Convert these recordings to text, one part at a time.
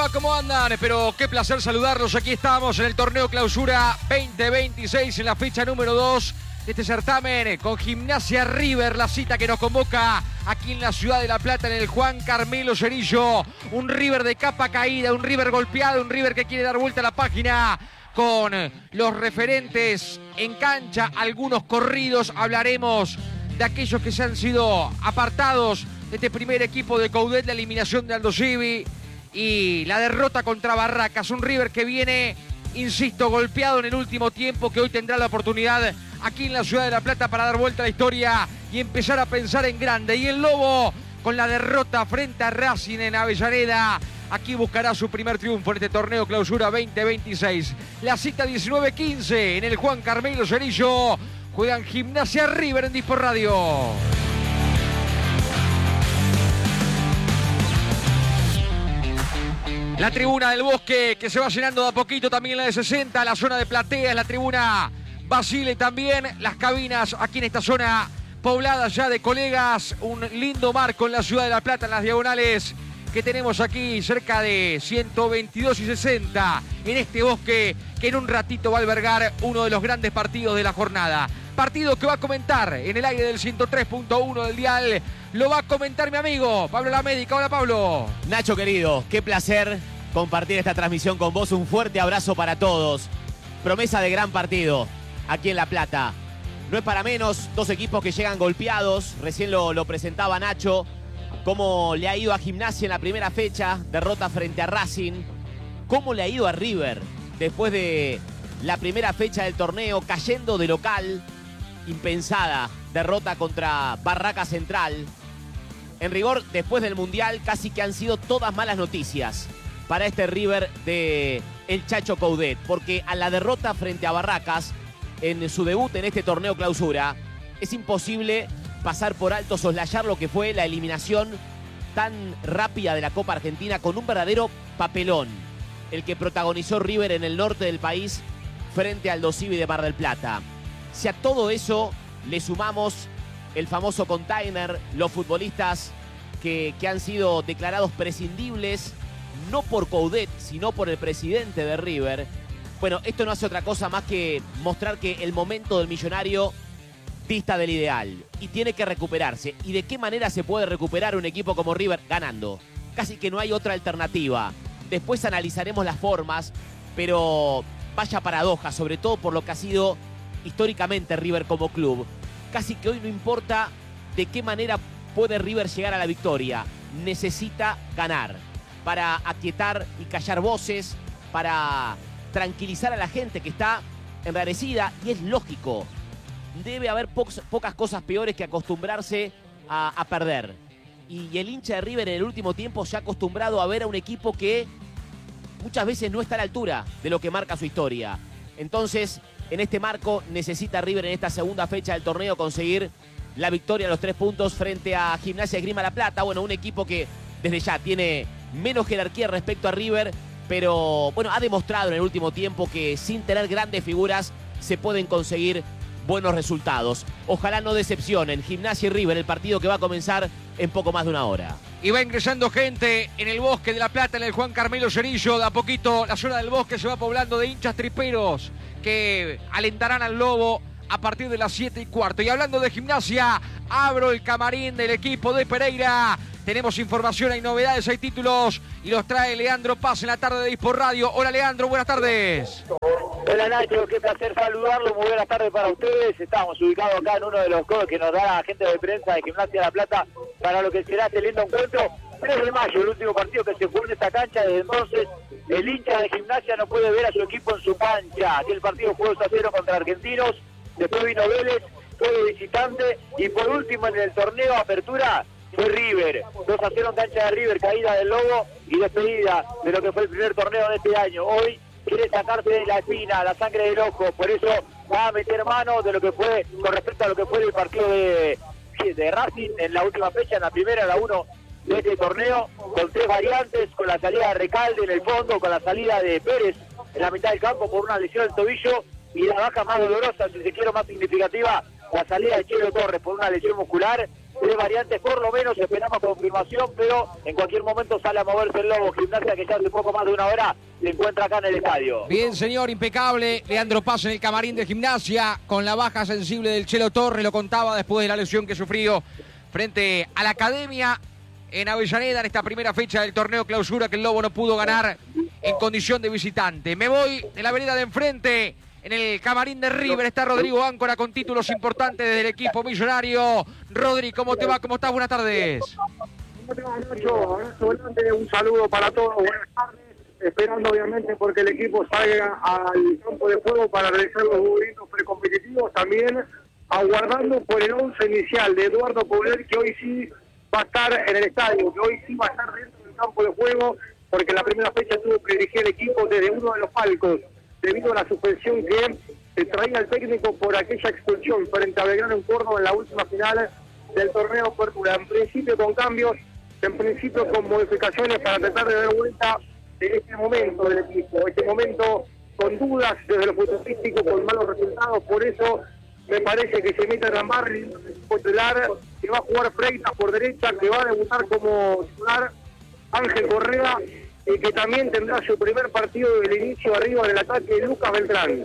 ¿Cómo andan? Pero qué placer saludarlos. Aquí estamos en el torneo Clausura 2026 en la fecha número 2 de este certamen con Gimnasia River, la cita que nos convoca aquí en la ciudad de La Plata, en el Juan Carmelo Cerrillo. Un River de capa caída, un River golpeado, un River que quiere dar vuelta a la página con los referentes en cancha, algunos corridos. Hablaremos de aquellos que se han sido apartados de este primer equipo de Coudet, la eliminación de Aldo Civi y la derrota contra Barracas. Un River que viene, insisto, golpeado en el último tiempo, que hoy tendrá la oportunidad aquí en la ciudad de La Plata para dar vuelta a la historia y empezar a pensar en grande. Y el Lobo, con la derrota frente a Racing en Avellaneda, aquí buscará su primer triunfo en este torneo Clausura 2026. La cita 19:15 en el Juan Carmelo Cerrillo. Juegan Gimnasia River en Dispo Radio. La tribuna del Bosque que se va llenando de a poquito, también la de 60, la zona de plateas, la tribuna Basile también, las cabinas aquí en esta zona poblada ya de colegas. Un lindo marco en la ciudad de La Plata, en las diagonales que tenemos aquí, cerca de 122 y 60, en este Bosque que en un ratito va a albergar uno de los grandes partidos de la jornada. Partido que va a comentar en el aire del 103.1 del dial. Lo va a comentar mi amigo Pablo Lamédica. Hola, Pablo. Nacho, querido, qué placer compartir esta transmisión con vos. Un fuerte abrazo para todos. Promesa de gran partido aquí en La Plata. No es para menos, dos equipos que llegan golpeados. Recién lo presentaba Nacho, cómo le ha ido a Gimnasia en la primera fecha, derrota frente a Racing. Cómo le ha ido a River después de la primera fecha del torneo, cayendo de local. Impensada derrota contra Barraca Central. En rigor, después del Mundial, casi que han sido todas malas noticias para este River de el Chacho Coudet, porque a la derrota frente a Barracas en su debut en este torneo Clausura, es imposible pasar por alto, soslayar lo que fue la eliminación tan rápida de la Copa Argentina, con un verdadero papelón el que protagonizó River en el norte del país frente al Aldo Civi de Mar del Plata. Si a todo eso le sumamos el famoso container, los futbolistas que han sido declarados prescindibles, no por Coudet, sino por el presidente de River, bueno, esto no hace otra cosa más que mostrar que el momento del millonario dista del ideal y tiene que recuperarse. ¿Y de qué manera se puede recuperar un equipo como River? Ganando. Casi que no hay otra alternativa. Después analizaremos las formas, pero vaya paradoja, sobre todo por lo que ha sido históricamente River como club. Casi que hoy no importa de qué manera puede River llegar a la victoria. Necesita ganar para aquietar y callar voces, para tranquilizar a la gente que está enrarecida, y es lógico. Debe haber pocas cosas peores que acostumbrarse a perder. Y el hincha de River en el último tiempo se ha acostumbrado a ver a un equipo que muchas veces no está a la altura de lo que marca su historia. Entonces, en este marco, necesita River en esta segunda fecha del torneo conseguir la victoria, los 3 puntos frente a Gimnasia Esgrima La Plata. Bueno, un equipo que desde ya tiene menos jerarquía respecto a River, pero bueno, ha demostrado en el último tiempo que sin tener grandes figuras se pueden conseguir buenos resultados. Ojalá no decepcionen Gimnasia y River, el partido que va a comenzar en poco más de una hora. Y va ingresando gente en el Bosque de La Plata, en el Juan Carmelo Cerrillo. De a poquito la zona del Bosque se va poblando de hinchas triperos que alentarán al Lobo a partir de las 7:15. Y hablando de Gimnasia, abro el camarín del equipo de Pereira. Tenemos información, hay novedades, hay títulos y los trae Leandro Paz en la tarde de Dispo Radio. Hola, Leandro, buenas tardes. Hola, Nacho, qué placer saludarlo, muy buenas tardes para ustedes. Estamos ubicados acá en uno de los codos que nos da la gente de prensa de Gimnasia La Plata para lo que será este lindo encuentro. 3 de mayo, el último partido que se jugó en esta cancha. Desde entonces, el hincha de Gimnasia no puede ver a su equipo en su cancha. Aquel partido fue 2-0 contra Argentinos, después vino Vélez, fue de visitante, y por último en el torneo Apertura fue River. 2-0 en cancha de River, caída del Lobo y despedida de lo que fue el primer torneo de este año. Hoy quiere sacarse de la espina, la sangre del ojo, por eso va a meter mano de lo que fue, con respecto a lo que fue el partido de Racing en la última fecha, en la primera, la 1 de este torneo, con 3 variantes, con la salida de Recalde en el fondo, con la salida de Pérez en la mitad del campo por una lesión del tobillo, y la baja más dolorosa, si se quiere más significativa, la salida de Chelo Torres por una lesión muscular, de variantes, por lo menos esperamos confirmación, pero en cualquier momento sale a moverse el Lobo. Gimnasia que ya hace poco más de una hora se encuentra acá en el estadio. Bien, señor, impecable. Leandro Paz en el camarín de Gimnasia, con la baja sensible del Chelo Torres, lo contaba después de la lesión que sufrió frente a la Academia en Avellaneda en esta primera fecha del torneo clausura que el Lobo no pudo ganar en condición de visitante. Me voy de la vereda de enfrente. En el camarín de River está Rodrigo Áncora con títulos importantes desde el equipo millonario. Rodri, ¿cómo te va? ¿Cómo estás? Buenas tardes. ¿Cómo te va, Nacho? Abrazo grande, un saludo para todos. Buenas tardes. Esperando, obviamente, porque el equipo salga al campo de juego para realizar los movimientos precompetitivos. También aguardando por el 11 inicial de Eduardo Coudet, que hoy sí va a estar en el estadio, que hoy sí va a estar dentro del campo de juego, porque en la primera fecha tuvo que dirigir el equipo desde uno de los palcos, debido a la suspensión que se traía el técnico por aquella expulsión frente a Belgrano en Córdoba en la última final del torneo Apertura. En principio con cambios, en principio con modificaciones para tratar de dar vuelta de este momento del equipo, este momento con dudas desde lo futbolístico, con malos resultados. Por eso me parece que se mete a Rambarri, el equipo titular, que va a jugar Freitas por derecha, que va a debutar como titular Ángel Correa, y que también tendrá su primer partido del inicio arriba del ataque de Lucas Beltrán.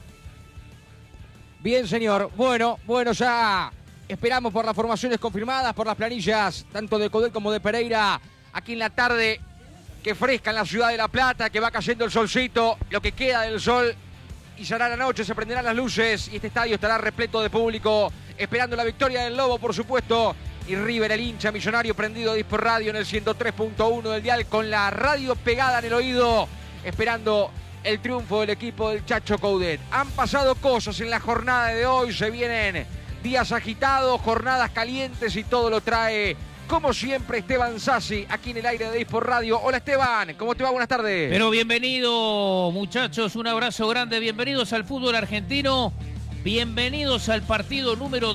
Bien, señor. Bueno, ya esperamos por las formaciones confirmadas, por las planillas, tanto de Coudet como de Pereira, aquí en la tarde, que fresca en la ciudad de La Plata, que va cayendo el solcito, lo que queda del sol, y será la noche, se prenderán las luces, y este estadio estará repleto de público, esperando la victoria del Lobo, por supuesto. Y River, el hincha millonario, prendido a Dispor Radio en el 103.1 del dial, con la radio pegada en el oído, esperando el triunfo del equipo del Chacho Coudet. Han pasado cosas en la jornada de hoy, se vienen días agitados, jornadas calientes, y todo lo trae, como siempre, Esteban Sassi, aquí en el aire de Dispor Radio. Hola, Esteban, ¿cómo te va? Buenas tardes. Pero bienvenido, muchachos, un abrazo grande, bienvenidos al fútbol argentino, bienvenidos al partido número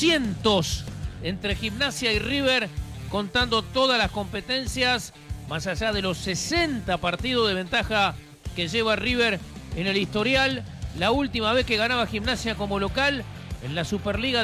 200 entre Gimnasia y River, contando todas las competencias, más allá de los 60 partidos de ventaja que lleva River en el historial. La última vez que ganaba Gimnasia como local, en la Superliga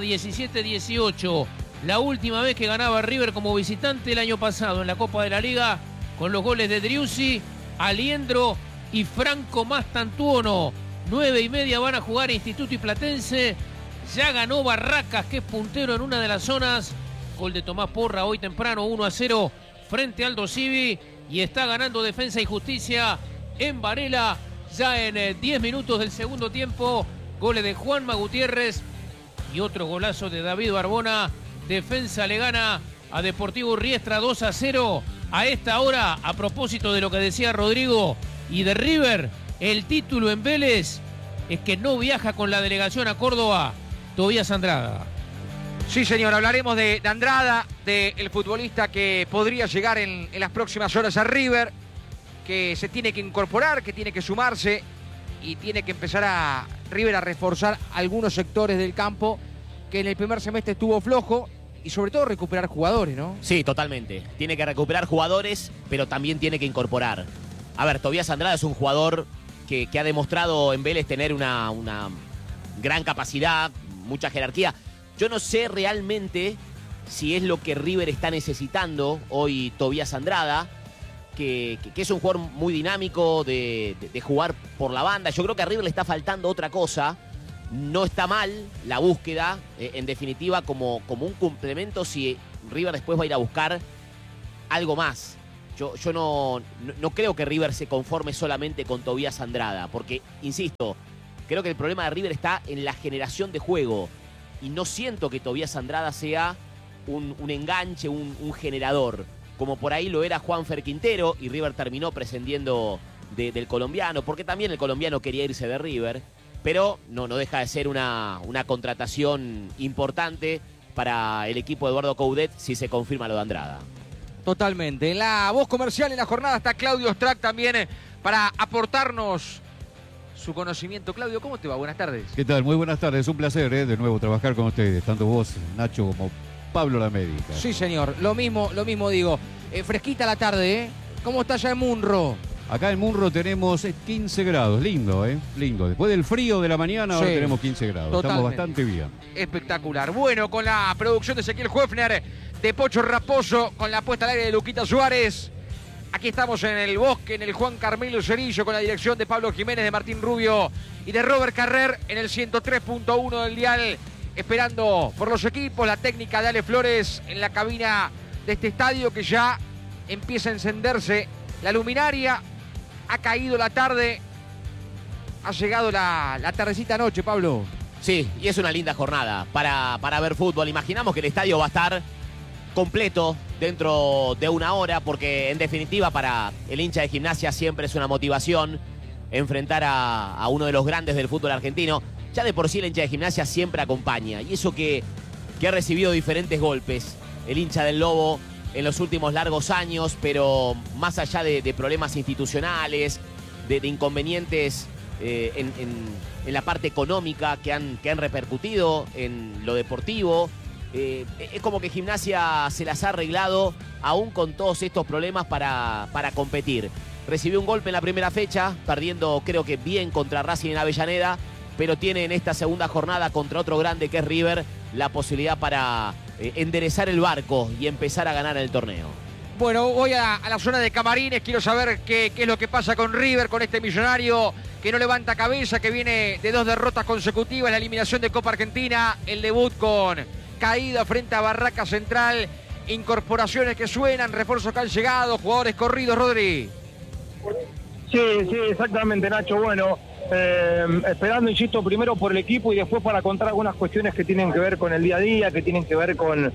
17-18. La última vez que ganaba River como visitante el año pasado en la Copa de la Liga, con los goles de Driussi, Aliendro y Franco Mastantuono. 9:30 van a jugar Instituto y Platense. Ya ganó Barracas, que es puntero en una de las zonas. Gol de Tomás Porra hoy temprano, 1-0 frente a Aldo Civi. Y está ganando Defensa y Justicia en Varela, ya en 10 minutos del segundo tiempo. Goles de Juanma Gutiérrez y otro golazo de David Barbona. Defensa le gana a Deportivo Riestra 2-0. A esta hora, a propósito de lo que decía Rodrigo y de River, el título en Vélez es que no viaja con la delegación a Córdoba Tobías Andrada. Sí, señor, hablaremos de Andrada, del futbolista que podría llegar en las próximas horas a River, que se tiene que incorporar, que tiene que sumarse, y tiene que empezar a River a reforzar algunos sectores del campo que en el primer semestre estuvo flojo, y sobre todo recuperar jugadores, ¿no? Sí, totalmente. Tiene que recuperar jugadores, pero también tiene que incorporar. A ver, Tobías Andrada es un jugador que ha demostrado en Vélez tener una gran capacidad, mucha jerarquía. Yo no sé realmente si es lo que River está necesitando hoy Tobías Andrada, que es un jugador muy dinámico de jugar por la banda. Yo creo que a River le está faltando otra cosa. No está mal la búsqueda, en definitiva, como un complemento si River después va a ir a buscar algo más. Yo no creo que River se conforme solamente con Tobías Andrada, porque, insisto, creo que el problema de River está en la generación de juego. Y no siento que Tobías Andrada sea un enganche, un generador, como por ahí lo era Juanfer Quintero, y River terminó prescindiendo del colombiano, porque también el colombiano quería irse de River, pero no deja de ser una contratación importante para el equipo de Eduardo Coudet si se confirma lo de Andrada. Totalmente. En la voz comercial en la jornada está Claudio Strack también para aportarnos su conocimiento. Claudio, ¿cómo te va? Buenas tardes. ¿Qué tal? Muy buenas tardes. Es un placer de nuevo trabajar con ustedes, tanto vos, Nacho, como Pablo La Médica. Sí, señor. Lo mismo digo. Fresquita la tarde, ¿eh? ¿Cómo está ya en Munro? Acá en Munro tenemos 15 grados, lindo, lindo. Después del frío de la mañana, ahora tenemos 15 grados. Totalmente. Estamos bastante bien. Espectacular. Bueno, con la producción de Ezequiel Hoefner, de Pocho Raposo, con la puesta al aire de Luquita Suárez. Aquí estamos en el Bosque, en el Juan Carmelo Cerillo, con la dirección de Pablo Jiménez, de Martín Rubio y de Robert Carrer en el 103.1 del dial, esperando por los equipos, la técnica de Ale Flores en la cabina de este estadio, que ya empieza a encenderse la luminaria. Ha caído la tarde, ha llegado la tardecita noche, Pablo. Sí, y es una linda jornada para ver fútbol. Imaginamos que el estadio va a estar completo dentro de una hora, porque en definitiva para el hincha de Gimnasia siempre es una motivación enfrentar a uno de los grandes del fútbol argentino. Ya de por sí el hincha de Gimnasia siempre acompaña, y eso que ha recibido diferentes golpes el hincha del Lobo en los últimos largos años, pero más allá de problemas institucionales, de inconvenientes en la parte económica que han repercutido en lo deportivo, es como que Gimnasia se las ha arreglado aún con todos estos problemas para competir. Recibió un golpe en la primera fecha, perdiendo creo que bien contra Racing en Avellaneda, pero tiene en esta segunda jornada contra otro grande que es River la posibilidad para enderezar el barco y empezar a ganar el torneo. Bueno, voy a la zona de camarines, quiero saber qué es lo que pasa con River, con este millonario que no levanta cabeza, que viene de 2 derrotas consecutivas, la eliminación de Copa Argentina, el debut con caída frente a Barraca Central, incorporaciones que suenan, refuerzos que han llegado, jugadores corridos, Rodri. Sí, exactamente, Nacho. Bueno, esperando, insisto, primero por el equipo y después para contar algunas cuestiones que tienen que ver con el día a día, que tienen que ver con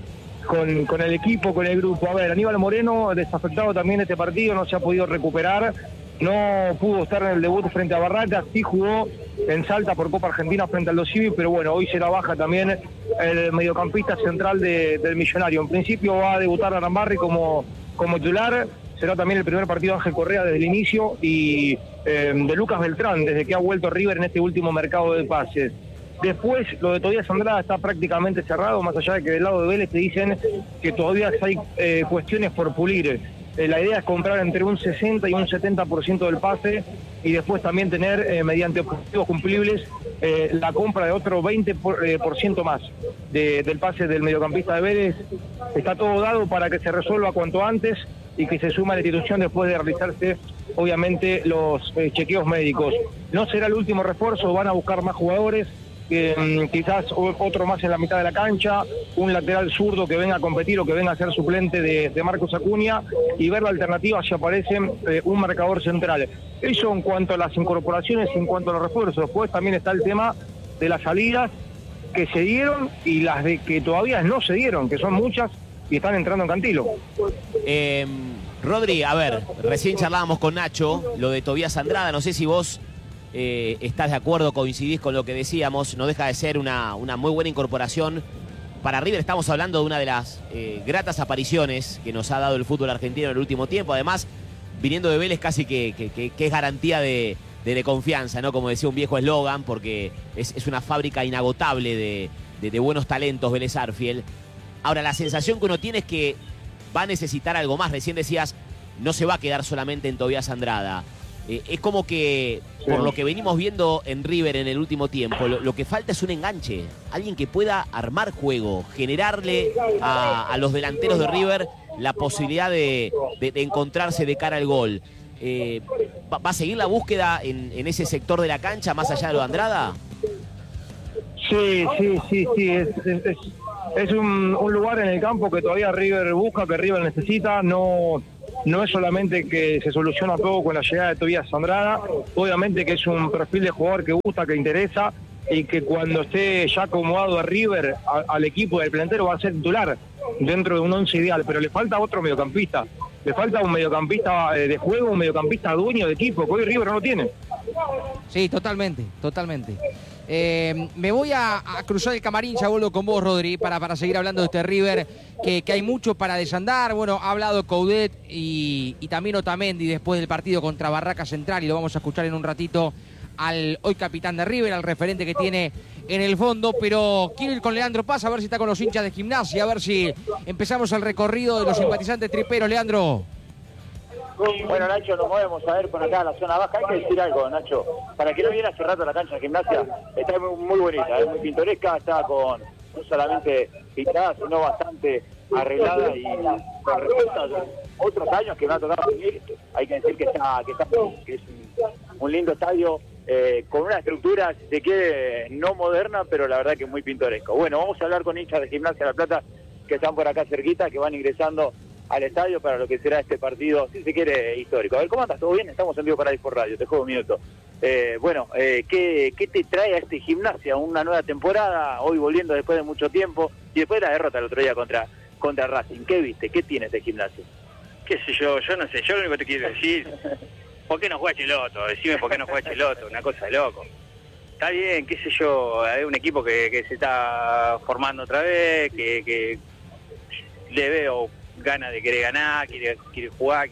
el equipo, con el grupo. A ver, Aníbal Moreno, desafectado también este partido, no se ha podido recuperar, no pudo estar en el debut frente a Barracas, sí jugó en Salta por Copa Argentina frente al Dosivi, pero bueno, hoy será baja también el mediocampista central del Millonario. En principio va a debutar Arambarri como titular. Será también el primer partido de Ángel Correa desde el inicio y de Lucas Beltrán desde que ha vuelto River en este último mercado de pases. Después, lo de Tobías Andrada está prácticamente cerrado, más allá de que del lado de Vélez te dicen que todavía hay cuestiones por pulir. La idea es comprar entre un 60 y un 70% del pase y después también tener, mediante objetivos cumplibles, la compra de otro 20% más del pase del mediocampista de Vélez. Está todo dado para que se resuelva cuanto antes y que se suma a la institución después de realizarse, obviamente, los chequeos médicos. No será el último refuerzo, van a buscar más jugadores, quizás otro más en la mitad de la cancha, un lateral zurdo que venga a competir o que venga a ser suplente de Marcos Acuña, y ver la alternativa si aparece un marcador central. Eso en cuanto a las incorporaciones y en cuanto a los refuerzos. Después también está el tema de las salidas que se dieron y las de que todavía no se dieron, que son muchas y están entrando en Cantilo. Rodri, a ver, recién charlábamos con Nacho lo de Tobías Andrada, no sé si vos estás de acuerdo, coincidís con lo que decíamos. No deja de ser una muy buena incorporación para River. Estamos hablando de una de las gratas apariciones que nos ha dado el fútbol argentino en el último tiempo. Además, viniendo de Vélez casi que es garantía de confianza, ¿no? Como decía un viejo eslogan, porque es una fábrica inagotable de buenos talentos Vélez Arfiel. Ahora, la sensación que uno tiene es que va a necesitar algo más. Recién decías, no se va a quedar solamente en Tobías Andrada. Es como que, por lo que venimos viendo en River en el último tiempo, lo que falta es un enganche. Alguien que pueda armar juego, generarle a los delanteros de River la posibilidad de encontrarse de cara al gol. ¿Va a seguir la búsqueda en ese sector de la cancha, más allá de lo de Andrada? Sí. Es un lugar en el campo que todavía River busca, que River necesita. No es solamente que se soluciona todo con la llegada de Tobías Andrada. Obviamente que es un perfil de jugador que gusta, que interesa, y que cuando esté ya acomodado a River, al equipo del plantel, va a ser titular dentro de un 11 ideal. Pero le falta otro mediocampista. Le falta un mediocampista de juego, un mediocampista dueño de equipo, que hoy River no lo tiene. Sí, totalmente. Me voy a cruzar el camarín, ya vuelvo con vos, Rodri, para seguir hablando de este River, que hay mucho para desandar. Bueno, ha hablado Coudet y también Otamendi después del partido contra Barraca Central, y lo vamos a escuchar en un ratito al hoy capitán de River, al referente que tiene en el fondo. Pero quiero ir con Leandro Paz a ver si está con los hinchas de Gimnasia, a ver si empezamos el recorrido de los simpatizantes triperos. Leandro. Bueno, Nacho, nos movemos a ver por acá, la zona baja. Hay que decir algo, Nacho. Para que no viene hace rato a la cancha de Gimnasia, está muy bonita, es muy pintoresca, está con no solamente pintada, sino bastante arreglada y con respecto a otros años que me ha tocado vivir, hay que decir que es un lindo estadio con una estructura, si se quiere, no moderna, pero la verdad que muy pintoresco. Bueno, vamos a hablar con hinchas de Gimnasia La Plata que están por acá cerquita, que van ingresando al estadio para lo que será este partido, si se quiere, histórico. A ver, ¿cómo andas? ¿Todo bien? Estamos en vivo para por Radio, te juego un minuto. ¿Qué te trae a este Gimnasia? Una nueva temporada, hoy volviendo después de mucho tiempo, y después de la derrota el otro día contra Racing. ¿Qué viste? ¿Qué tiene este Gimnasia? Qué sé yo no sé, yo lo único que te quiero decir, ¿por qué no juega Chiloto? Decime por qué no juega Chiloto, una cosa de loco. Está bien, qué sé yo, hay un equipo que se está formando otra vez, que le veo ganas de querer ganar, quiere jugar,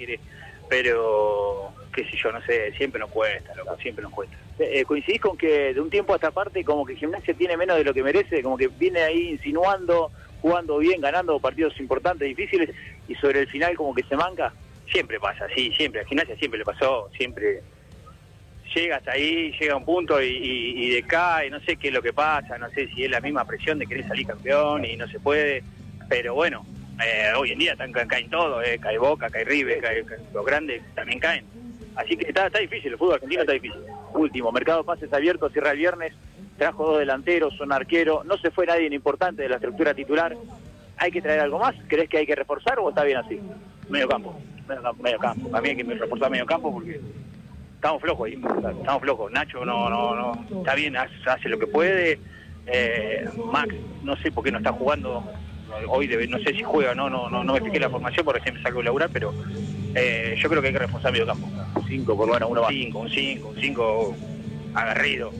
pero qué sé yo, no sé, siempre nos cuesta, loco, siempre nos cuesta. ¿Coincidís con que de un tiempo a esta parte como que Gimnasia tiene menos de lo que merece? Como que viene ahí insinuando, jugando bien, ganando partidos importantes, difíciles, y sobre el final como que se manca? Siempre pasa, sí, siempre, a Gimnasia siempre le pasó, siempre llega hasta ahí, llega a un punto y decae, no sé qué es lo que pasa, no sé si es la misma presión de querer salir campeón y no se puede, pero bueno, hoy en día caen todos, cae Boca, cae River, cae los grandes también caen. Así que está difícil, el fútbol argentino está difícil. Último, mercado de pases abierto, cierra el viernes, trajo 2 delanteros, un arquero, no se fue nadie importante de la estructura titular. ¿Hay que traer algo más? ¿Crees que hay que reforzar o está bien así? Medio campo. A mí hay que reforzar medio campo porque estamos flojos ahí, estamos flojos. Nacho no está bien, hace lo que puede. Max, no sé por qué no está jugando. Hoy no sé si juega, no me fijé la formación porque siempre salgo a laburar, pero yo creo que hay que reforzar medio campo. 5 por lo menos, uno más. Un 5 agarrido.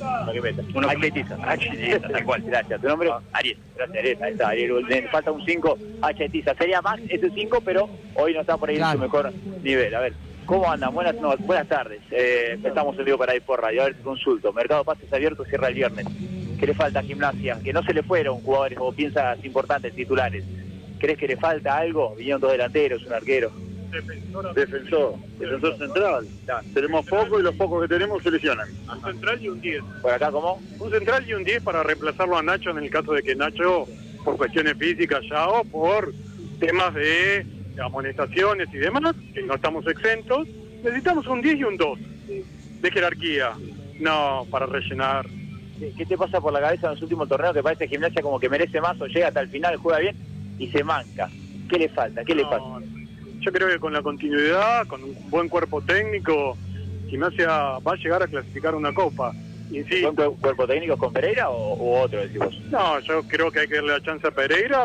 Uno H-Tiza, tal cual. Gracias. ¿Tu nombre? Ariel. Gracias, Ariel. Ahí está, Ariel. Le falta un 5, H-Tiza. Sería Max ese 5, pero hoy no está por ahí en su mejor nivel. A ver, ¿cómo andan? Buenas tardes. Empezamos el vivo para ir por radio. A ver, te consulto. Mercado de pases abierto cierra el viernes. ¿Qué le falta a Gimnasia? Que no se le fueron jugadores o piezas importantes titulares. ¿Crees que le falta algo? Vinieron 2 delanteros, un arquero. Defensor central. Tenemos pocos y los pocos que tenemos se lesionan. Un central y un 10. ¿Por acá cómo? Un central y un 10 para reemplazarlo a Nacho en el caso de que Nacho, por cuestiones físicas ya o por temas de amonestaciones y demás, que no estamos exentos, necesitamos un 10 y un 2 de jerarquía, no para rellenar. ¿Qué te pasa por la cabeza en los últimos torneos que parece Gimnasia como que merece más o llega hasta el final, juega bien y se manca? ¿Qué le falta? ¿Qué le pasa? Yo creo que con la continuidad, con un buen cuerpo técnico, Gimnasia va a llegar a clasificar una copa. ¿Buen cuerpo técnico con Pereira o otro, decís vos? No, yo creo que hay que darle la chance a Pereira,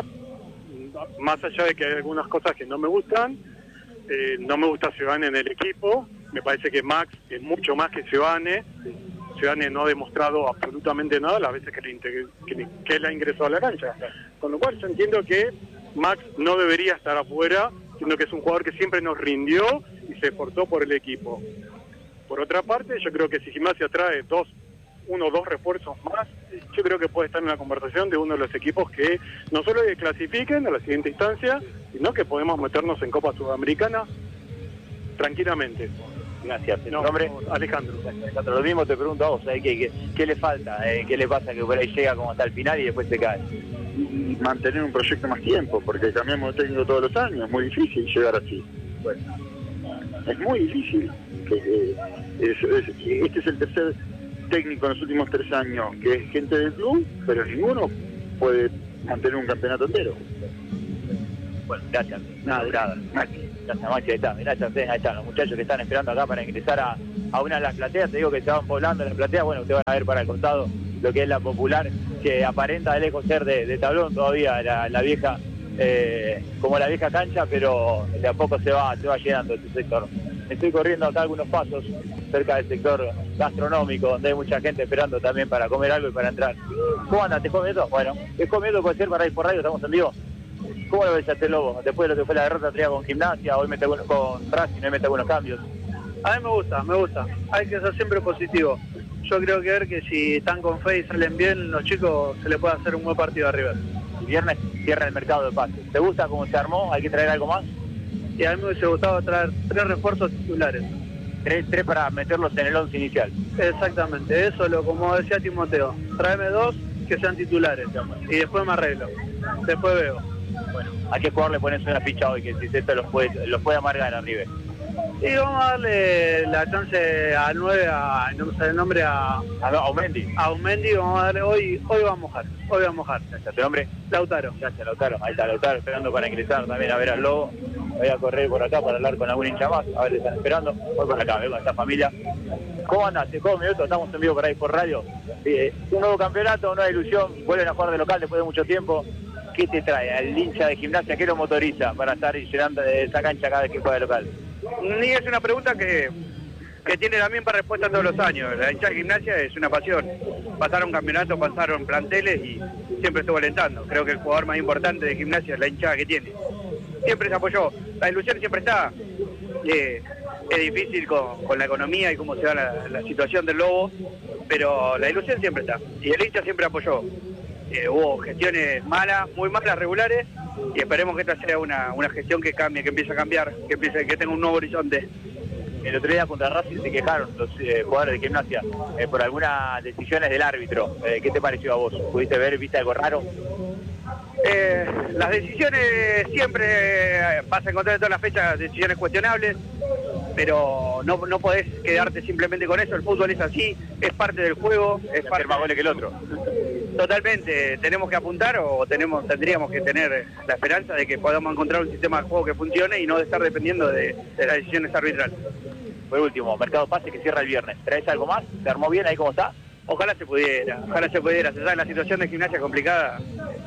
más allá de que hay algunas cosas que no me gustan. No me gusta Sebane en el equipo, me parece que Max es mucho más que Sebane. Sebane no ha demostrado absolutamente nada las veces que él ha ingresado a la cancha. Con lo cual yo entiendo que Max no debería estar afuera, sino que es un jugador que siempre nos rindió y se esforzó por el equipo. Por otra parte, yo creo que si Gimnasia trae 1 o 2 refuerzos más, yo creo que puede estar en la conversación de uno de los equipos que no solo que clasifiquen a la siguiente instancia, sino que podemos meternos en Copa Sudamericana tranquilamente. Gracias. ¿Tu nombre? Alejandro. Lo mismo te pregunto a vos, ¿qué le falta? ¿Qué le pasa que por ahí llega como hasta el final y después se cae? Mantener un proyecto más tiempo, porque cambiamos de técnico todos los años, es muy difícil llegar así. Bueno, es muy difícil. Este es el tercer técnico en los últimos 3 años que es gente del club, pero ninguno puede mantener un campeonato entero. Bueno, gracias. Nada. Gracias, Maxi, ahí están los muchachos que están esperando acá para ingresar a una de las plateas. Te digo que se van poblando en las plateas. Bueno, ustedes van a ver para el costado lo que es la popular, que aparenta de lejos ser de tablón todavía, la vieja, como la vieja cancha, pero de a poco se va llenando este sector. Estoy corriendo acá algunos pasos cerca del sector gastronómico, donde hay mucha gente esperando también para comer algo y para entrar. ¿Cómo andas? ¿Te comiendo? Bueno, ¿te comiendo? Puede ser para ir por radio, estamos en vivo. ¿Cómo lo ves a este Lobo? Después de lo que fue la derrota con Gimnasia, hoy mete con Racing, hoy mete algunos cambios. A mí me gusta. Hay que ser siempre positivo. Yo creo que si están con fe y salen bien, los chicos se les puede hacer un buen partido a River. El viernes cierra el mercado de pases. ¿Te gusta cómo se armó? ¿Hay que traer algo más? y a mí me hubiese gustado traer 3 refuerzos titulares. 3 para meterlos en el 11 inicial. Exactamente, eso como decía Timoteo, tráeme 2 que sean titulares y después me arreglo, después veo. Bueno, ¿a qué jugador le pones una ficha hoy que si esto los puede amargar a River? Y vamos a darle la chance al 9, no me sale el nombre, a Aumendi. A Aumendi, vamos a darle, hoy va a mojar. Gracias, ¿tu nombre? Lautaro. Gracias, Lautaro. Ahí está Lautaro esperando para ingresar también a ver al Lobo. Voy a correr por acá para hablar con algún hincha más, a ver si están esperando. Voy por acá, vengo a esta familia. ¿Cómo andás? ¿En 2 minutos? Estamos en vivo por ahí por radio. Un nuevo campeonato, una ilusión, vuelven a jugar de local después de mucho tiempo. ¿Qué te trae al hincha de Gimnasia? ¿Qué lo motoriza para estar llenando esa cancha cada vez que juega de local? Y es una pregunta que tiene la misma respuesta todos los años. La hincha de Gimnasia es una pasión. Pasaron campeonatos, pasaron planteles y siempre estuvo alentando. Creo que el jugador más importante de Gimnasia es la hinchada que tiene. Siempre se apoyó. La ilusión siempre está. Es difícil con la economía y cómo se da la situación del Lobo, pero la ilusión siempre está. Y el hincha siempre apoyó. Hubo gestiones malas, muy malas, regulares, y esperemos que esta sea una gestión que cambie, que empiece a cambiar, que tenga un nuevo horizonte. El otro día contra Racing se quejaron los jugadores de Gimnasia por algunas decisiones del árbitro. ¿Qué te pareció a vos? ¿Pudiste ver, viste algo raro? Las decisiones siempre vas a encontrar en todas las fechas decisiones cuestionables, pero no podés quedarte simplemente con eso. El fútbol es así, es parte del juego, es parte más goles que el otro. Totalmente, tenemos que apuntar o tendríamos que tener la esperanza de que podamos encontrar un sistema de juego que funcione y no de estar dependiendo de las decisiones arbitrales. Por último, mercado pase que cierra el viernes. ¿Traes algo más? ¿Se armó bien ahí cómo está? Ojalá se pudiera. Se sabe, la situación de Gimnasia es complicada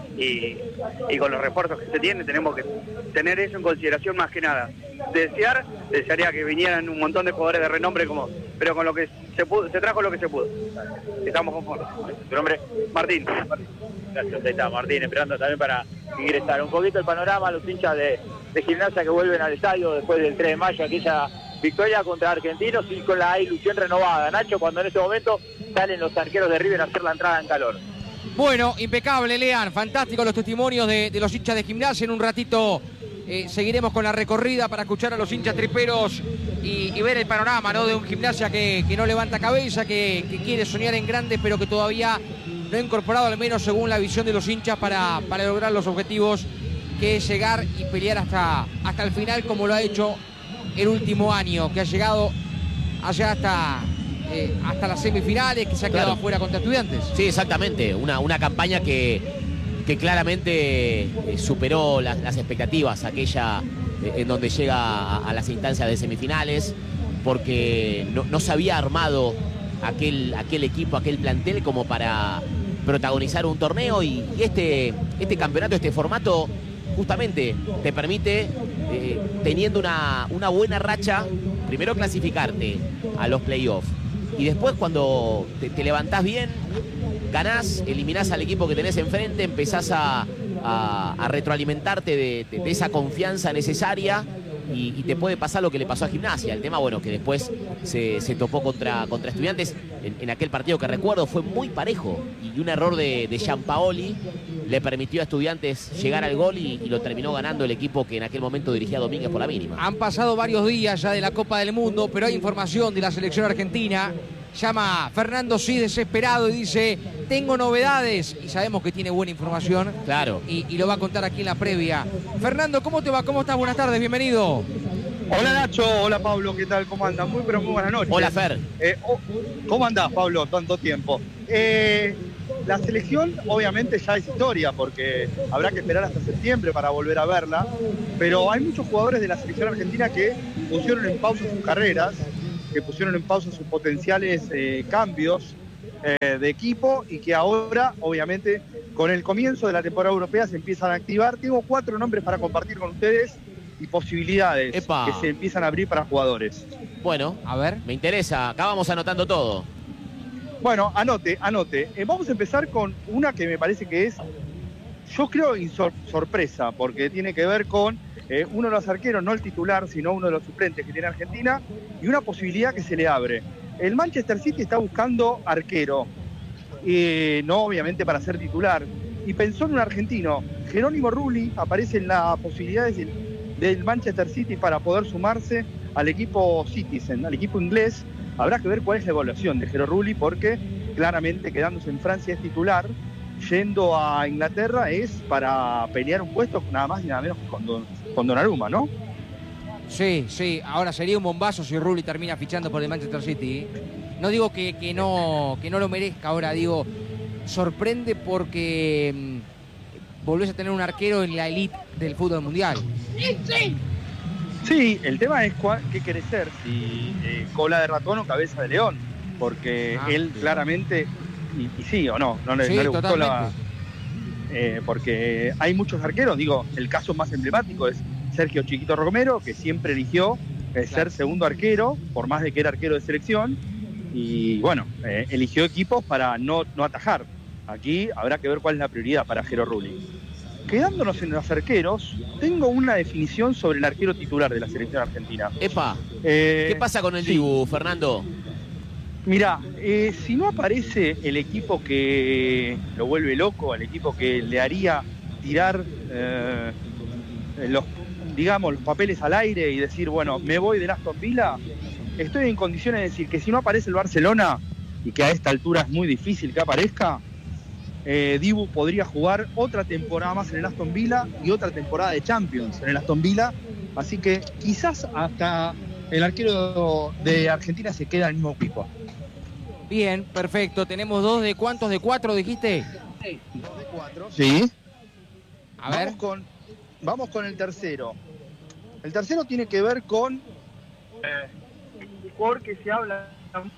y con los refuerzos que se tienen tenemos que tener eso en consideración más que nada. Desearía que vinieran un montón de jugadores de renombre pero con lo que se pudo, se trajo lo que se pudo. Estamos conformes. ¿Tu nombre? Martín. Gracias, ahí está Martín, esperando también para ingresar. Un poquito el panorama, los hinchas de Gimnasia que vuelven al estadio después del 3 de mayo, aquella victoria contra Argentinos y con la ilusión renovada. Nacho, cuando en ese momento salen los arqueros de River a hacer la entrada en calor. Bueno, impecable, Lean. Fantástico los testimonios de los hinchas de Gimnasia. En un ratito seguiremos con la recorrida para escuchar a los hinchas triperos y ver el panorama, ¿no? De un Gimnasia que no levanta cabeza, que quiere soñar en grande, pero que todavía no ha incorporado, al menos según la visión de los hinchas, para lograr los objetivos, que es llegar y pelear hasta el final, como lo ha hecho el último año, que ha llegado allá hasta las semifinales, que se ha quedado afuera contra Estudiantes. Sí, exactamente. Una campaña que claramente superó las expectativas, aquella en donde llega a las instancias de semifinales, porque no se había armado aquel equipo, aquel plantel como para protagonizar un torneo, y este campeonato, este formato, justamente te permite, teniendo una buena racha, primero clasificarte a los playoffs, y después cuando te levantás bien, ganás, eliminás al equipo que tenés enfrente, empezás a retroalimentarte de esa confianza necesaria, y te puede pasar lo que le pasó a Gimnasia. El tema, bueno, que después se topó contra Estudiantes en aquel partido que recuerdo fue muy parejo, y un error de Gianpaoli le permitió a Estudiantes llegar al gol y lo terminó ganando el equipo que en aquel momento dirigía Domínguez por la mínima. Han pasado varios días ya de la Copa del Mundo, pero hay información de la selección argentina. Llama Fernando Cis desesperado y dice: tengo novedades, y sabemos que tiene buena información. Claro. Y lo va a contar aquí en la previa. Fernando, ¿cómo te va? ¿Cómo estás? Buenas tardes, bienvenido. Hola Nacho, hola Pablo, ¿qué tal? ¿Cómo andan? Muy buenas noches. Hola Fer. ¿Cómo andás, Pablo? Tanto tiempo. La selección obviamente ya es historia, porque habrá que esperar hasta septiembre para volver a verla, pero hay muchos jugadores de la selección argentina que pusieron en pausa sus carreras, que pusieron en pausa sus potenciales cambios de equipo, y que ahora, obviamente, con el comienzo de la temporada europea se empiezan a activar. Tengo 4 nombres para compartir con ustedes y posibilidades que se empiezan a abrir para jugadores. Bueno, a ver, me interesa. Acá vamos anotando todo. Bueno, anote. Vamos a empezar con una que me parece que es, yo creo, sorpresa, porque tiene que ver con uno de los arqueros, no el titular, sino uno de los suplentes que tiene Argentina, y una posibilidad que se le abre. El Manchester City está buscando arquero, no obviamente para ser titular, y pensó en un argentino. Jerónimo Rulli aparece en las posibilidades del Manchester City para poder sumarse al equipo Citizen, al equipo inglés. Habrá que ver cuál es la evaluación de Jero Rulli, porque claramente quedándose en Francia es titular, yendo a Inglaterra es para pelear un puesto nada más y nada menos que con Donnarumma, ¿no? Sí, ahora sería un bombazo si Rulli termina fichando por el Manchester City. No digo que no lo merezca, ahora digo, sorprende porque volvés a tener un arquero en la elite del fútbol mundial. Sí, el tema es qué querés ser, si cola de ratón o cabeza de león, porque él claramente, y sí o no le gustó porque hay muchos arqueros, digo, el caso más emblemático es Sergio Chiquito Romero, que siempre eligió ser segundo arquero, por más de que era arquero de selección, y bueno, eligió equipos para no atajar. Aquí habrá que ver cuál es la prioridad para Jero Rulli. Quedándonos en los arqueros, tengo una definición sobre el arquero titular de la selección argentina. Epa, ¿qué pasa con el Dibu, Fernando? Mirá, si no aparece el equipo que lo vuelve loco, el equipo que le haría tirar los papeles al aire y decir, bueno, me voy del Aston Villa, estoy en condiciones de decir que si no aparece el Barcelona, y que a esta altura es muy difícil que aparezca, Dibu podría jugar otra temporada más en el Aston Villa y otra temporada de Champions en el Aston Villa, así que quizás hasta el arquero de Argentina se queda en el mismo equipo. Bien, perfecto. Tenemos 2 de ¿cuántos? ¿De 4 dijiste? 2 de 4. Sí. A ver. Vamos con el tercero. El tercero tiene que ver con el jugador que se habla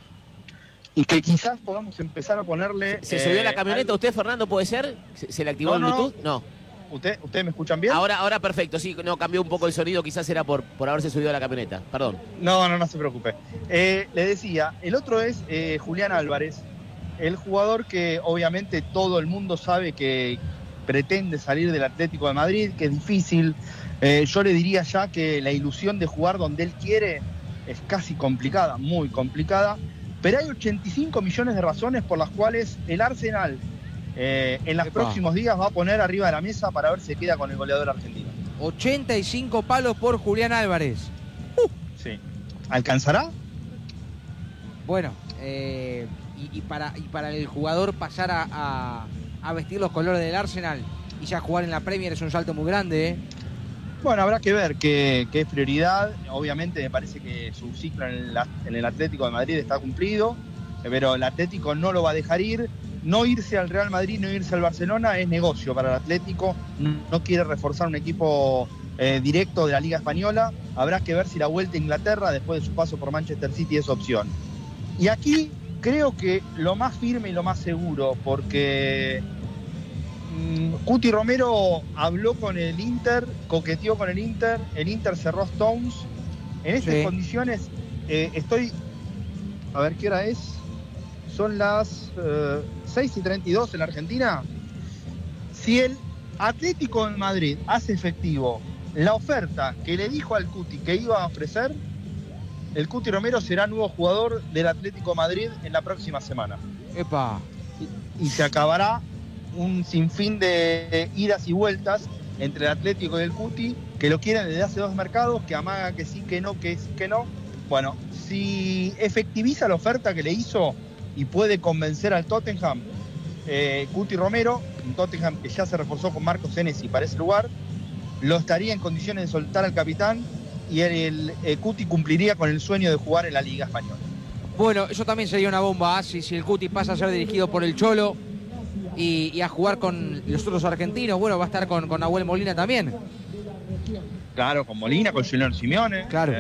y que quizás podamos empezar a ponerle... ¿Se subió la camioneta usted, Fernando, puede ser? ¿Se le activó el Bluetooth? No. ¿Ustedes me escuchan bien? Ahora perfecto, sí, no, cambió un poco el sonido, quizás era por haberse subido a la camioneta, perdón. No se preocupe. Le decía, el otro es Julián Álvarez, el jugador que obviamente todo el mundo sabe que pretende salir del Atlético de Madrid, que es difícil. Yo le diría ya que la ilusión de jugar donde él quiere es casi complicada, muy complicada, pero hay 85 millones de razones por las cuales el Arsenal en los próximos días va a poner arriba de la mesa para ver si se queda con el goleador argentino. 85 palos por Julián Álvarez. Sí. ¿Alcanzará? Bueno, y para el jugador pasar a vestir los colores del Arsenal y ya jugar en la Premier es un salto muy grande, ¿eh? Bueno, habrá que ver qué es prioridad. Obviamente me parece que su ciclo en el Atlético de Madrid está cumplido, pero el Atlético no lo va a dejar ir. No irse al Real Madrid, no irse al Barcelona es negocio para el Atlético. No quiere reforzar un equipo directo de la Liga Española. Habrá que ver si la vuelta a Inglaterra después de su paso por Manchester City es opción. Y aquí creo que lo más firme y lo más seguro, porque Cuti Romero habló con el Inter, coqueteó con el Inter cerró Stones. En estas condiciones estoy... A ver, ¿qué hora es? Son las 6:32 en la Argentina. Si el Atlético de Madrid hace efectivo la oferta que le dijo al Cuti que iba a ofrecer, el Cuti Romero será nuevo jugador del Atlético de Madrid en la próxima semana. ¡Epa! Y se acabará un sinfín de idas y vueltas entre el Atlético y el Cuti, que lo quieren desde hace 2 mercados, que amaga que sí, que no, que sí, que no. Bueno, si efectiviza la oferta que le hizo y puede convencer al Tottenham, Cuti Romero, un Tottenham que ya se reforzó con Marcos Senesi para ese lugar, lo estaría en condiciones de soltar al capitán y el Cuti cumpliría con el sueño de jugar en la Liga Española. Bueno, eso también sería una bomba, si el Cuti pasa a ser dirigido por el Cholo y a jugar con los otros argentinos. Bueno, va a estar con Nahuel Molina también. Claro, con Molina, con Julián Simeone. Claro.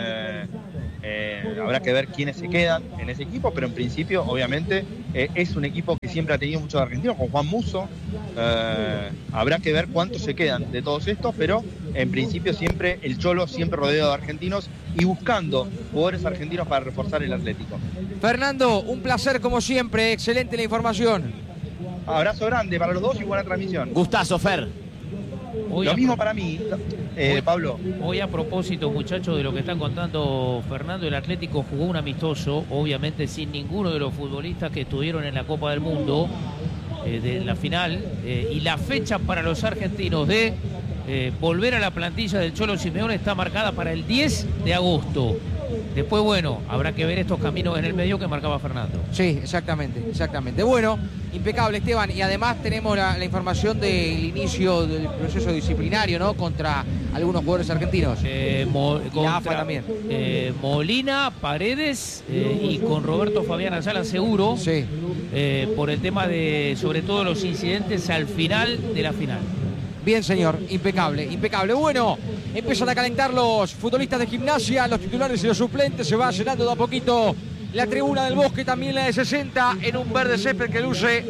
Habrá que ver quiénes se quedan en ese equipo, pero en principio, obviamente, es un equipo que siempre ha tenido muchos argentinos, con Juan Musso. Habrá que ver cuántos se quedan de todos estos, pero en principio siempre el Cholo siempre rodeado de argentinos y buscando jugadores argentinos para reforzar el Atlético. Fernando, un placer como siempre, excelente la información. Abrazo grande para los dos y buena transmisión. Gustazo, Fer. Lo mismo para mí, Pablo. Hoy a propósito, muchachos, de lo que están contando Fernando, el Atlético jugó un amistoso, obviamente sin ninguno de los futbolistas que estuvieron en la Copa del Mundo de la final, y la fecha para los argentinos de volver a la plantilla del Cholo Simeone está marcada para el 10 de agosto. Después, bueno, habrá que ver estos caminos en el medio que marcaba Fernando. Sí, exactamente. Bueno, impecable, Esteban. Y además tenemos la información del inicio del proceso disciplinario, ¿no? Contra algunos jugadores argentinos. Contra AFA también. Molina, Paredes y con Roberto Fabián Ayala seguro. Sí. Por el tema de, sobre todo, los incidentes al final de la final. Bien, señor, impecable. Bueno, empiezan a calentar los futbolistas de Gimnasia, los titulares y los suplentes. Se va llenando de a poquito la tribuna del Bosque, también la de 60, en un verde césped que luce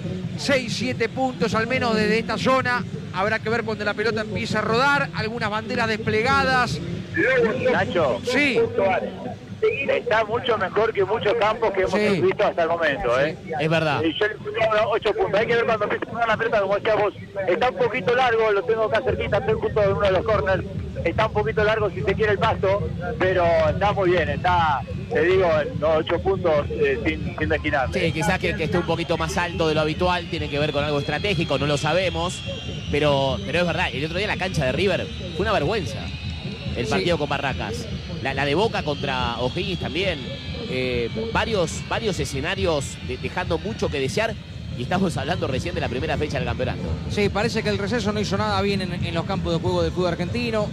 6-7 puntos al menos desde esta zona. Habrá que ver cuando la pelota empieza a rodar, algunas banderas desplegadas. Nacho, sí. Está mucho mejor que muchos campos que hemos visto hasta el momento. Es verdad. Yo le puse 8 puntos. Hay que ver cuando empieza a poner la pelota, como decías vos. Está un poquito largo, lo tengo acá cerquita, estoy junto a uno de los corners. Está un poquito largo si se quiere el pasto, pero está muy bien. Está, te digo, los 8 puntos sin desquinarme. Sí, quizás que esté un poquito más alto de lo habitual, tiene que ver con algo estratégico, no lo sabemos. Pero es verdad, el otro día la cancha de River fue una vergüenza. El partido con Barracas. La de Boca contra O'Higgins también. Varios escenarios dejando mucho que desear. Y estamos hablando recién de la primera fecha del campeonato. Sí, parece que el receso no hizo nada bien en los campos de juego del fútbol argentino.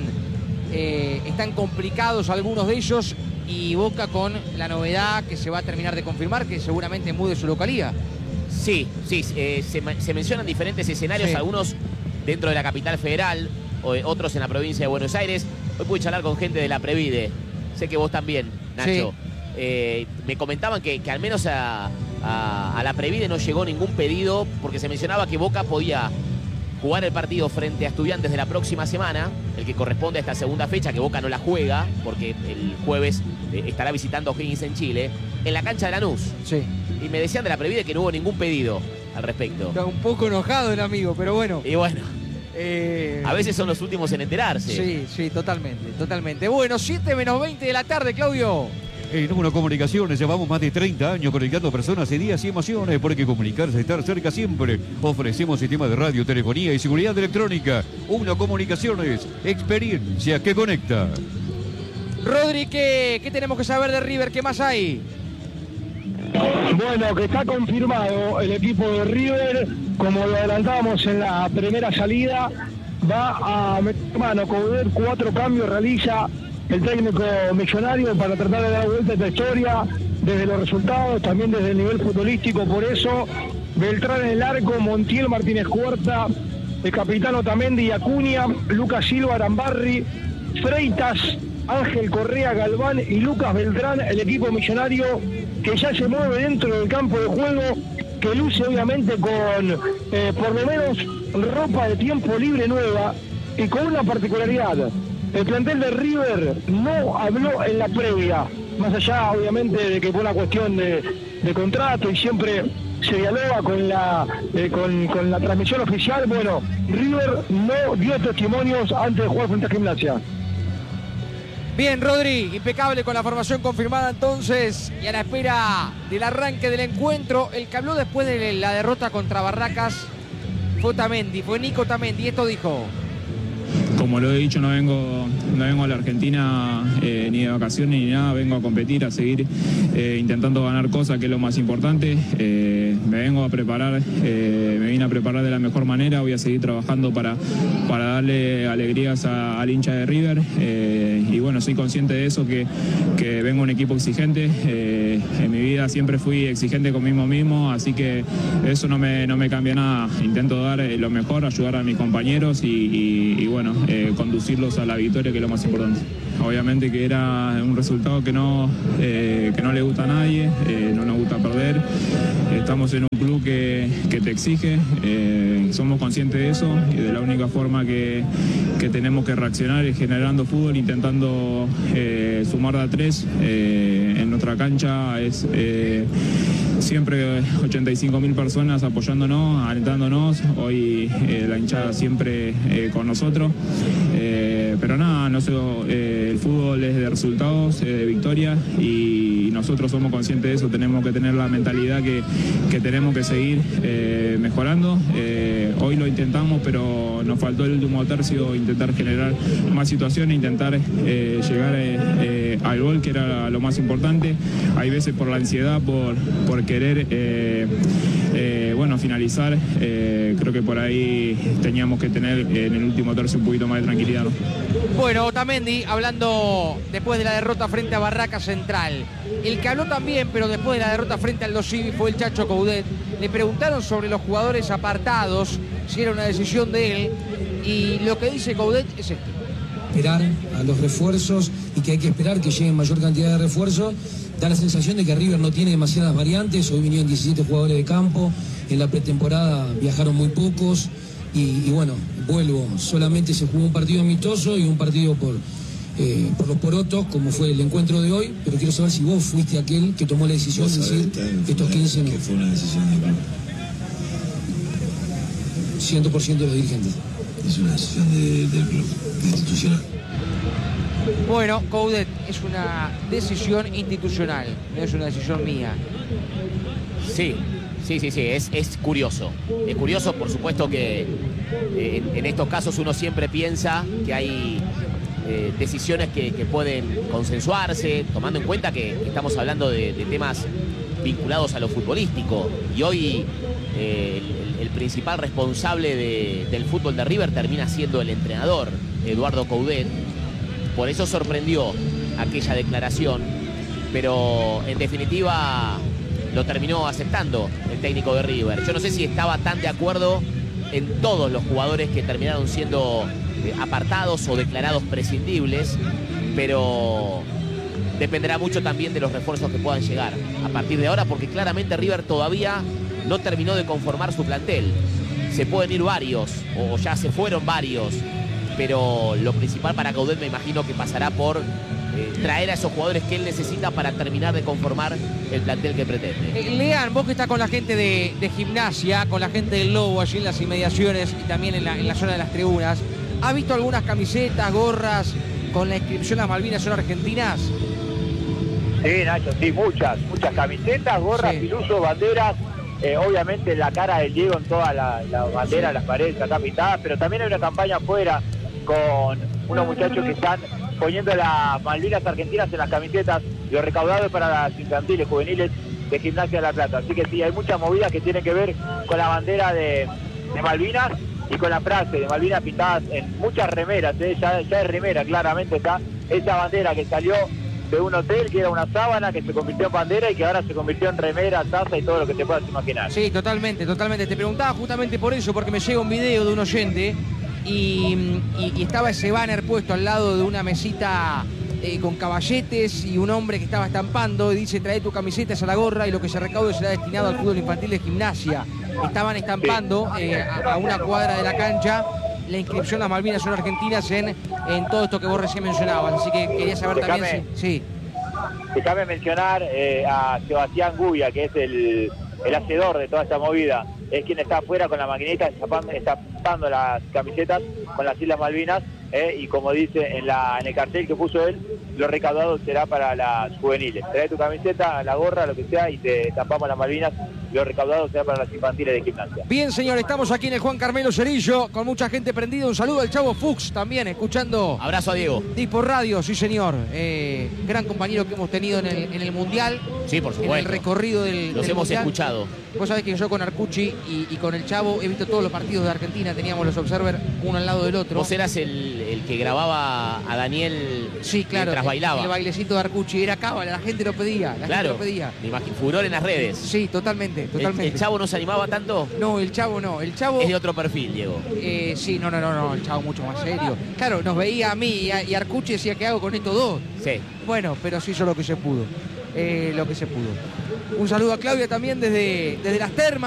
Están complicados algunos de ellos. Y Boca con la novedad que se va a terminar de confirmar, que seguramente mude su localía. Sí, se mencionan diferentes escenarios, algunos dentro de la capital federal, otros en la provincia de Buenos Aires. Hoy pude charlar con gente de la Previde, sé que vos también, Nacho. Sí. Me comentaban que al menos a la Previde no llegó ningún pedido, porque se mencionaba que Boca podía jugar el partido frente a Estudiantes de la próxima semana, el que corresponde a esta segunda fecha, que Boca no la juega, porque el jueves estará visitando a O'Higgins en Chile, en la cancha de Lanús. Sí. Y me decían de la Previde que no hubo ningún pedido al respecto. Está un poco enojado el amigo, pero bueno. Y bueno, a veces son los últimos en enterarse. Sí, totalmente. Bueno, 7:20 de la tarde, Claudio. En Uno Comunicaciones llevamos más de 30 años conectando personas, ideas y emociones, porque comunicarse es estar cerca siempre. Ofrecemos sistemas de radio, telefonía y seguridad electrónica. Uno Comunicaciones, experiencia que conecta. Rodri, ¿qué tenemos que saber de River? ¿Qué más hay? Bueno, que está confirmado el equipo de River, como lo adelantábamos en la primera salida, va a meter mano, con 4 cambios realiza el técnico millonario para tratar de dar vuelta a esta historia, desde los resultados, también desde el nivel futbolístico. Por eso, Beltrán en el arco, Montiel, Martínez Cuarta, el capitán Otamendi, Acuña, Lucas Silva, Arambarri, Freitas, Ángel Correa, Galván y Lucas Beltrán, el equipo millonario que ya se mueve dentro del campo de juego, que luce obviamente con por lo menos ropa de tiempo libre nueva y con una particularidad. El plantel de River no habló en la previa, más allá obviamente de que fue una cuestión de contrato y siempre se dialoga con la transmisión oficial. Bueno, River no dio testimonios antes de jugar frente a Gimnasia. Bien, Rodri, impecable con la formación confirmada entonces y a la espera del arranque del encuentro. El que habló después de la derrota contra Barracas fue Nico Otamendi. Esto dijo: como lo he dicho, no vengo a la Argentina ni de vacaciones ni nada, vengo a competir, a seguir intentando ganar cosas, que es lo más importante. Me vengo a preparar, me vine a preparar de la mejor manera, voy a seguir trabajando para darle alegrías al hincha de River. Y bueno, soy consciente de eso, que vengo a un equipo exigente. En mi vida siempre fui exigente conmigo mismo, así que eso no me cambia nada. Intento dar lo mejor, ayudar a mis compañeros y bueno, conducirlos a la victoria, que es lo más importante. Obviamente que era un resultado que no le gusta a nadie, no nos gusta perder. Estamos en un club que te exige, somos conscientes de eso y de la única forma que tenemos que reaccionar es generando fútbol, intentando sumar de a 3 en nuestra cancha. Es siempre 85.000 personas apoyándonos, alentándonos. Hoy la hinchada siempre con nosotros. Pero nada, no sé, el fútbol es de resultados, de victorias, y nosotros somos conscientes de eso. Tenemos que tener la mentalidad que tenemos que seguir mejorando. Hoy lo intentamos, pero nos faltó el último tercio, intentar generar más situaciones, intentar llegar al gol, que era lo más importante. Hay veces por la ansiedad, por querer finalizar, creo que por ahí teníamos que tener en el último tercio un poquito más de tranquilidad, ¿no? Bueno, Otamendi, hablando después de la derrota frente a Barraca Central. El que habló también, pero después de la derrota frente al Dosivi, fue el Chacho Coudet. Le preguntaron sobre los jugadores apartados, si era una decisión de él, y lo que dice Coudet es esto. Esperar a los refuerzos, y que hay que esperar que lleguen mayor cantidad de refuerzos. Da la sensación de que River no tiene demasiadas variantes. Hoy vinieron 17 jugadores de campo, en la pretemporada viajaron muy pocos, y bueno, vuelvo, solamente se jugó un partido amistoso y un partido por los porotos, como fue el encuentro de hoy, pero quiero saber si vos fuiste aquel que tomó la decisión de decir estos 15 minutos. Que fue una decisión del club. 100% de los dirigentes. Es una decisión del club, institucional. Bueno, Coudet, es una decisión institucional, no es una decisión mía. Sí, es curioso. Es curioso, por supuesto, que en estos casos uno siempre piensa que hay decisiones que pueden consensuarse, tomando en cuenta que estamos hablando de temas vinculados a lo futbolístico. Y hoy el principal responsable del fútbol de River termina siendo el entrenador, Eduardo Coudet. Por eso sorprendió aquella declaración, pero en definitiva lo terminó aceptando el técnico de River. Yo no sé si estaba tan de acuerdo en todos los jugadores que terminaron siendo apartados o declarados prescindibles, pero dependerá mucho también de los refuerzos que puedan llegar a partir de ahora, porque claramente River todavía no terminó de conformar su plantel. Se pueden ir varios, o ya se fueron varios, pero lo principal para Coudet me imagino que pasará por traer a esos jugadores que él necesita para terminar de conformar el plantel que pretende. Lean, vos que estás con la gente de Gimnasia, con la gente del Lobo allí en las inmediaciones y también en la zona de las tribunas, ¿has visto algunas camisetas, gorras con la inscripción Las Malvinas son argentinas? Sí, Nacho, sí, muchas camisetas, gorras, pilusos, banderas. Obviamente la cara del Diego en toda la bandera, las paredes acá pintadas, pero también hay una campaña afuera con unos muchachos que están poniendo las Malvinas argentinas en las camisetas, lo recaudado es para las infantiles, juveniles de Gimnasia de La Plata. Así que sí, hay muchas movidas que tienen que ver con la bandera de Malvinas y con la frase de Malvinas pintadas en muchas remeras, ya es remera, claramente está esa bandera que salió de un hotel, que era una sábana, que se convirtió en bandera y que ahora se convirtió en remera, taza y todo lo que te puedas imaginar. Sí, totalmente. Te preguntaba justamente por eso, porque me llega un video de un oyente y estaba ese banner puesto al lado de una mesita con caballetes y un hombre que estaba estampando y dice: trae tu camiseta, esa la gorra y lo que se recaude será destinado al fútbol infantil de Gimnasia. Estaban estampando a una cuadra de la cancha la inscripción Las Malvinas son argentinas en todo esto que vos recién mencionabas, así que quería saber también si... Te cabe mencionar a Sebastián Guya, que es el hacedor de toda esta movida, es quien está afuera con la maquinita estampando las camisetas con las Islas Malvinas, y como dice en el cartel que puso él, lo recaudado será para las juveniles. Trae tu camiseta, la gorra, lo que sea, y te estampamos las Malvinas, lo recaudado será para las infantiles de Gimnasia. Bien, señor, estamos aquí en el Juan Carmelo Cerillo, con mucha gente prendida. Un saludo al Chavo Fuchs también, escuchando... Abrazo a Diego. Tipo Radio, sí señor. Gran compañero que hemos tenido en el Mundial. Sí, por supuesto. En el recorrido del Los hemos Mundial. escuchado. Vos sabés que yo con Arcucci y con el Chavo he visto todos los partidos de Argentina, teníamos los observer uno al lado del otro. Vos eras el que grababa a Daniel, sí, claro, mientras bailaba. El bailecito de Arcucci era cábala, la gente lo pedía. Claro, me imagino, furor en las redes. Sí, totalmente. ¿El Chavo no se animaba tanto? No, el Chavo no. El Chavo... Es de otro perfil, Diego. Sí, no, el Chavo mucho más serio. Claro, nos veía a mí y Arcucci decía: ¿qué hago con estos dos? Sí. Bueno, pero sí hizo lo que se pudo. Un saludo a Claudia también desde las termas.